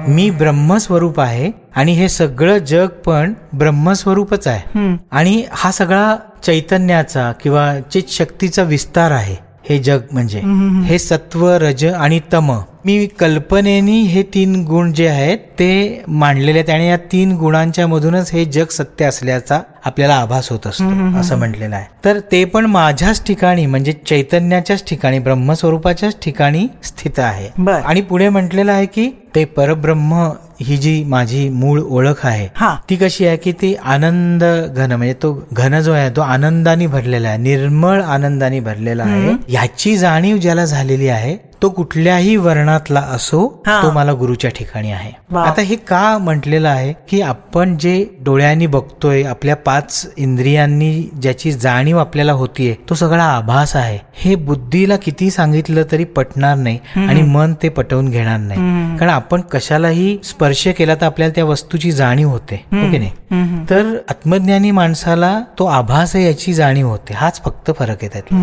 मी ब्रह्मस्वरूप आहे आणि हे सगळं जग पण ब्रह्मस्वरूपच आहे आणि हा सगळा चैतन्याचा किंवा चित शक्तीचा विस्तार आहे. हे जग म्हणजे हे सत्व, रज आणि तम. मी कल्पनेनी हे 3 गुण जे आहेत ते मांडलेले आहेत आणि या 3 गुणांच्या मधूनच हे जग सत्य असल्याचा आपल्याला आभास होत असतो असं म्हटलेलं आहे. तर ते पण माझ्याच ठिकाणी म्हणजे चैतन्याच्याच ठिकाणी, ब्रह्मस्वरूपाच्याच ठिकाणी स्थित आहे. आणि पुढे म्हटलेलं आहे की ते परब्रह्म ही जी माझी मूळ ओळख आहे ती कशी आहे की ती आनंद घन, म्हणजे तो घन जो आहे तो आनंदाने भरलेला आहे, निर्मळ आनंदाने भरलेला आहे. याची जाणीव ज्याला झालेली आहे तो कुठल्याही वर्णातला असो तो मला गुरुच्या ठिकाणी आहे. आता हे का म्हटलेलं आहे की आपण जे डोळ्यांनी बघतोय, आपल्या 5 इंद्रियांनी ज्याची जाणीव आपल्याला होतीये तो सगळा आभास आहे. हे बुद्धीला किती सांगितलं तरी पटणार नाही आणि मन ते पटवून घेणार नाही. कारण आपण कशालाही स्पर्श केला तर आपल्याला त्या वस्तूची जाणीव होते, हो की नाही? तर आत्मज्ञानी माणसाला तो आभास आहे याची जाणीव होते. हाच फक्त फरक आहे त्यात.